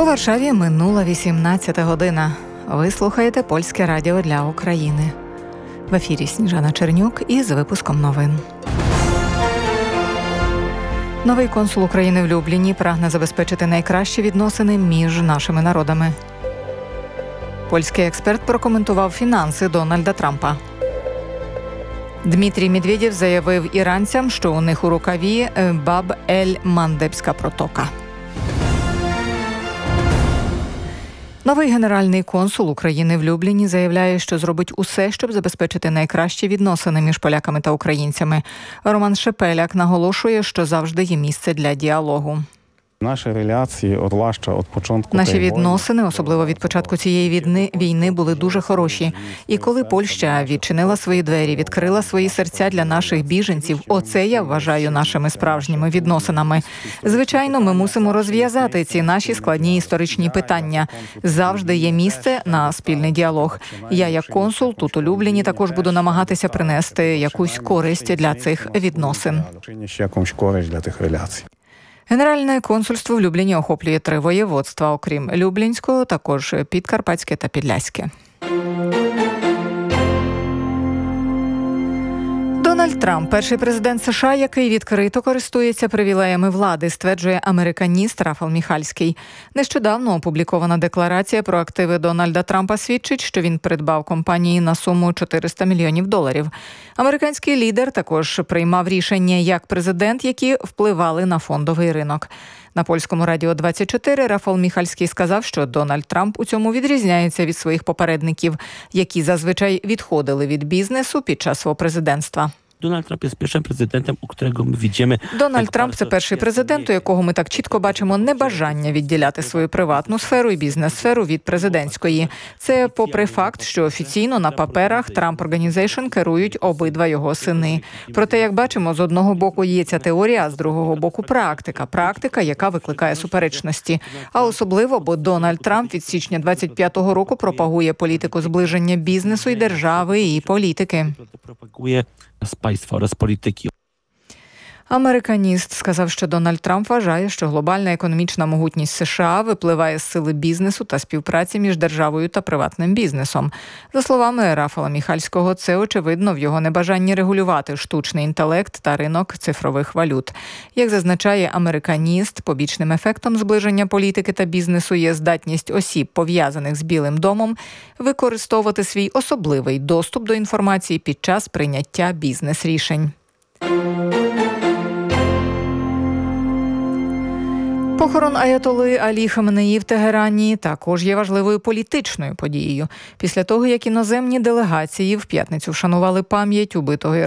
У Варшаві минула 18 година. Ви слухаєте Польське радіо для України. В ефірі Сніжана Чернюк із випуском новин. Новий консул України в Любліні прагне забезпечити найкращі відносини між нашими народами. Польський експерт прокоментував фінанси Дональда Трампа. Дмитрій Медведєв заявив іранцям, що у них у рукаві Баб-ель-Мандебська протока. Новий генеральний консул України в Любліні заявляє, що зробить усе, щоб забезпечити найкращі відносини між поляками та українцями. Роман Шепеляк наголошує, що завжди є місце для діалогу. Наші відносини, особливо від початку цієї війни, були дуже хороші. І коли Польща відчинила свої двері, відкрила свої серця для наших біженців, оце я вважаю нашими справжніми відносинами. Звичайно, ми мусимо розв'язати ці наші складні історичні питання. Завжди є місце на спільний діалог. Я, як консул, тут у Любліні також буду намагатися принести якусь користь для цих відносин. Генеральне консульство в Любліні охоплює 3 воєводства, окрім Люблінського, також Підкарпатське та Підляське. Дональд Трамп – перший президент США, який відкрито користується привілеями влади, стверджує американіст Рафал Міхальський. Нещодавно опублікована декларація про активи Дональда Трампа свідчить, що він придбав компанії на суму $400 мільйонів. Американський лідер також приймав рішення як президент, які впливали на фондовий ринок. На польському радіо 24 Рафал Міхальський сказав, що Дональд Трамп у цьому відрізняється від своїх попередників, які зазвичай відходили від бізнесу під час свого президентства. Дональд Трамп є першим президентом, у якого ми бачимо. Дональд Трамп – це перший президент, у якого ми так чітко бачимо небажання відділяти свою приватну сферу і бізнес-сферу від президентської. Це попри факт, що офіційно на паперах Trump Organization керують обидва його сини. Проте, як бачимо, з одного боку є ця теорія, а з другого боку практика. Практика, яка викликає суперечності. А особливо, бо Дональд Трамп від січня 25-го року пропагує політику зближення бізнесу і держави, і політики. Пропагує з państwa oraz polityki. Американіст сказав, що Дональд Трамп вважає, що глобальна економічна могутність США випливає з сили бізнесу та співпраці між державою та приватним бізнесом. За словами Рафала Міхальського, це очевидно в його небажанні регулювати штучний інтелект та ринок цифрових валют. Як зазначає американіст, побічним ефектом зближення політики та бізнесу є здатність осіб, пов'язаних з Білим домом, використовувати свій особливий доступ до інформації під час прийняття бізнес-рішень. Похорон аятоли Алі Хаменеї в Тегерані також є важливою політичною подією. Після того, як іноземні делегації в п'ятницю вшанували пам'ять убитого